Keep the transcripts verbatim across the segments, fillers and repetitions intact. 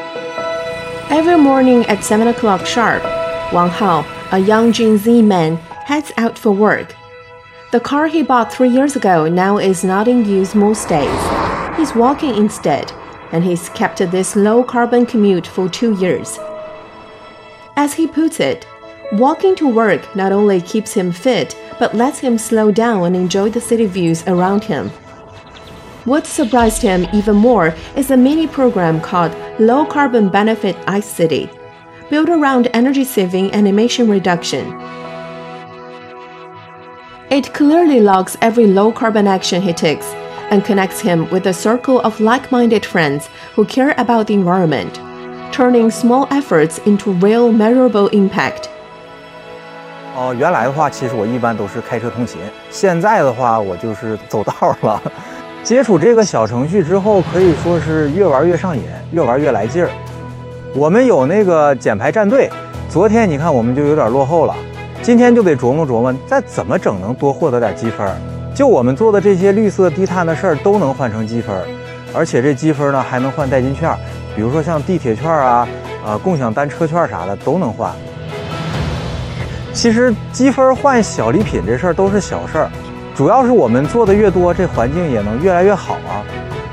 Every morning at seven o'clock sharp, Wang Hao, a young Gen Z man, heads out for work. The car he bought three years ago now is not in use most days. He's walking instead, and he's kept this low-carbon commute for two years. As he puts it, walking to work not only keeps him fit, but lets him slow down and enjoy the city views around him. What surprised him even more is a mini program called Low Carbon Benefit Ice City, built around energy saving and emission reduction. It clearly logs every low carbon action he takes and connects him with a circle of like-minded friends who care about the environment, turning small efforts into real measurable impact. 哦，原来的话，其实我一般都是开车通勤，现在的话，我就是走道了。接触这个小程序之后，可以说是越玩越上瘾，越玩越来劲儿。我们有那个减排战队，昨天你看我们就有点落后了，今天就得琢磨琢磨，再怎么整能多获得点积分。就我们做的这些绿色低碳的事儿都能换成积分，而且这积分呢还能换代金券，比如说像地铁券啊、呃共享单车券啥的都能换。其实积分换小礼品这事儿都是小事儿，主要是我们做的越多，这环境也能越来越好啊。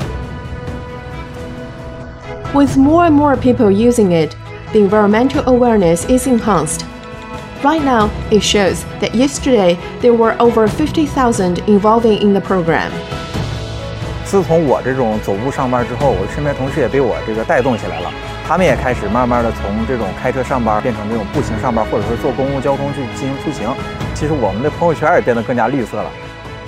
With more and more people using it, the environmental awareness is enhanced. Right now, it shows that yesterday there were over fifty thousand involving in the program. 自从我这种走步上班之后，我身边同事也被我这个带动起来了，他们也开始慢慢的从这种开车上班变成这种步行上班，或者说坐公共交通去进行出行。其实我们的朋友圈也变得更加绿色了。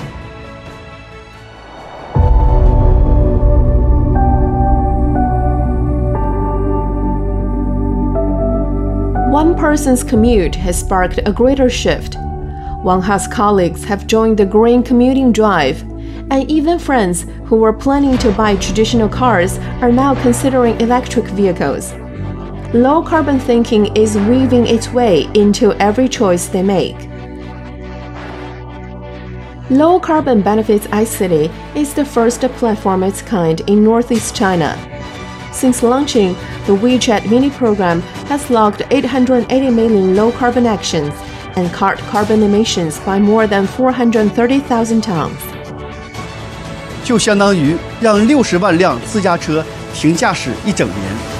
One person's commute has sparked a greater shift. Wang Hao's colleagues have joined the green commuting drive, and even friends who were planning to buy traditional cars are now considering electric vehicles. Low carbon thinking is weaving its way into every choice they make. Low Carbon Benefits Ice City is the first platform of its kind in Northeast China. Since launching, the WeChat mini program has logged eight hundred eighty million low-carbon actions and cut carbon emissions by more than four hundred thirty thousand tons. 就相当于让六十万辆自家车停驾驶一整年。